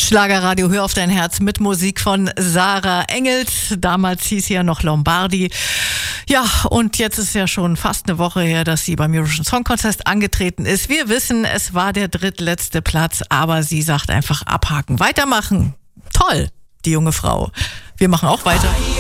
Schlagerradio, hör auf dein Herz mit Musik von Sarah Engels. Damals hieß sie ja noch Lombardi. Ja, und jetzt ist ja schon fast eine Woche her, dass sie beim Eurovision Song Contest angetreten ist. Wir wissen, es war der drittletzte Platz, aber sie sagt einfach abhaken, weitermachen. Toll, die junge Frau. Wir machen auch weiter.